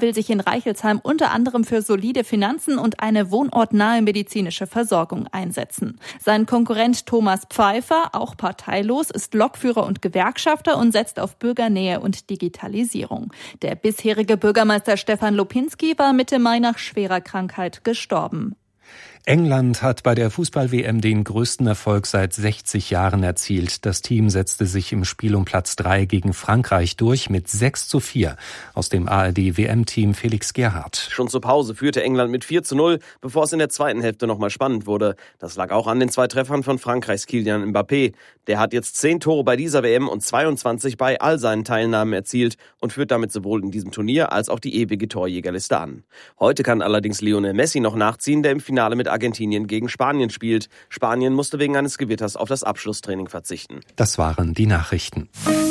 will sich in Reichelsheim unter anderem für solide Finanzen und eine wohnortnahe medizinische Versorgung einsetzen. Sein Konkurrent Thomas Pfeiffer, auch parteilos, ist Lokführer und Gewerkschafter und setzt auf Bürgernähe und Digitalisierung. Der bisherige Bürgermeister Stefan Lopinski war Mitte Mai nach schwerer Krankheit gestorben. England hat bei der Fußball-WM den größten Erfolg seit 60 Jahren erzielt. Das Team setzte sich im Spiel um Platz 3 gegen Frankreich durch mit 6:4. Aus dem ARD-WM-Team Felix Gerhardt. Schon zur Pause führte England mit 4:0, bevor es in der zweiten Hälfte nochmal spannend wurde. Das lag auch an den 2 Treffern von Frankreichs Kylian Mbappé. Der hat jetzt 10 Tore bei dieser WM und 22 bei all seinen Teilnahmen erzielt und führt damit sowohl in diesem Turnier als auch die ewige Torjägerliste an. Heute kann allerdings Lionel Messi noch nachziehen, der im Finale mit Argentinien gegen Spanien spielt. Spanien musste wegen eines Gewitters auf das Abschlusstraining verzichten. Das waren die Nachrichten.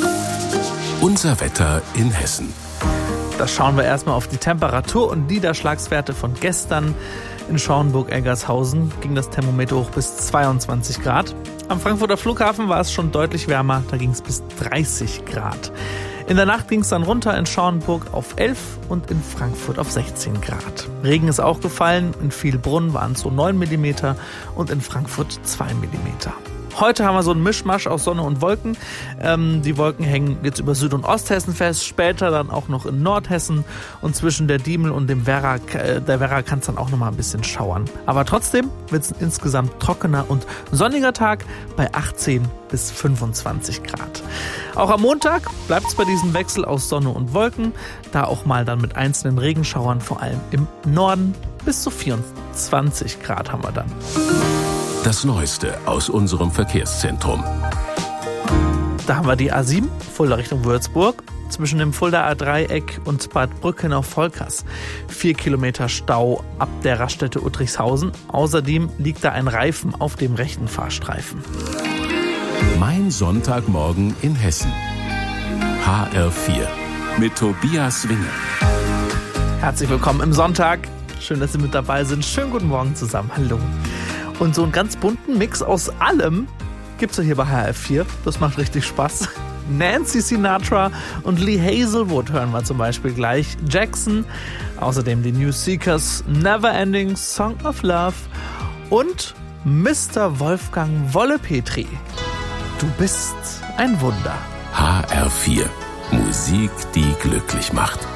Unser Wetter in Hessen. Da schauen wir erstmal auf die Temperatur- und Niederschlagswerte von gestern. In Schauenburg-Eggershausen ging das Thermometer hoch bis 22 Grad. Am Frankfurter Flughafen war es schon deutlich wärmer, da ging es bis 30 Grad. In der Nacht ging es dann runter in Schauenburg auf 11 und in Frankfurt auf 16 Grad. Regen ist auch gefallen, in Vielbrunn waren es so 9 mm und in Frankfurt 2 mm. Heute haben wir so einen Mischmasch aus Sonne und Wolken. Die Wolken hängen jetzt über Süd- und Osthessen fest, später dann auch noch in Nordhessen. Und zwischen der Diemel und der Werra kann es dann auch noch mal ein bisschen schauern. Aber trotzdem wird es ein insgesamt trockener und sonniger Tag bei 18 bis 25 Grad. Auch am Montag bleibt es bei diesem Wechsel aus Sonne und Wolken, da auch mal dann mit einzelnen Regenschauern, vor allem im Norden. Bis zu 24 Grad haben wir dann. Das Neueste aus unserem Verkehrszentrum. Da haben wir die A7, Fulda Richtung Würzburg, zwischen dem Fuldaer Dreieck und Bad Brückenau auf Volkers. 4 Kilometer Stau ab der Raststätte Uttrichshausen. Außerdem liegt da ein Reifen auf dem rechten Fahrstreifen. Mein Sonntagmorgen in Hessen. HR4 mit Tobias Winger. Herzlich willkommen im Sonntag. Schön, dass Sie mit dabei sind. Schönen guten Morgen zusammen. Hallo. Und so einen ganz bunten Mix aus allem gibt's ja hier bei HR4. Das macht richtig Spaß. Nancy Sinatra und Lee Hazelwood hören wir zum Beispiel gleich. Jackson, außerdem die New Seekers, Neverending Song of Love und Mr. Wolfgang Wolle-Petri. Du bist ein Wunder. HR4. Musik, die glücklich macht.